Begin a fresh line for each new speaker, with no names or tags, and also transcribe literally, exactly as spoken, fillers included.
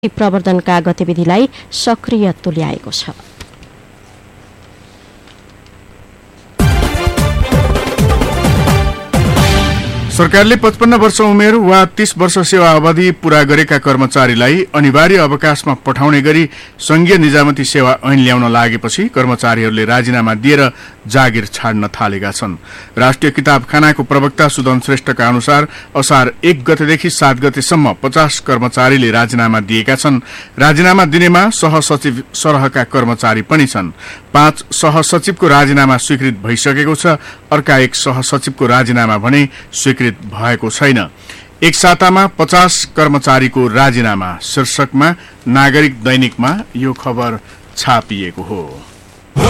प्रवर्धनका गतिविधिलाई सक्रिय तुल्याएको छ।
सरकारले पचपन्न वर्ष उमेर वा तीस वर्ष सेवा अवधि पूरा गरेका कर्मचारीलाई अनिवार्य अवकाशमा पठाउने गरी संघीय निजामती सेवा ऐन ल्याउन लागेपछि कर्मचारीहरूले राजीनामा दिएर जागिर छाड्न थालेका छन्। राष्ट्रिय किताबखानाको प्रवक्ता सुदन श्रेष्ठका अनुसार असार एक गतेदेखि सात गतेसम्म पचास कर्मचारीले राजीनामा दिएका छन्। राजीनामा दिनेमा सहसचिव सरहका कर्मचारी पनि छन्। पाँच सहसचिवको राजीनामा स्वीकृत भइसकेको छ। अर्का एक सहसचिवको राजीनामा भने स्वीकृत भएको छैन। एक सातामा पचास कर्मचारीको राजीनामा शीर्षकमा नागरिक दैनिकमा यो खबर छापिएको हो।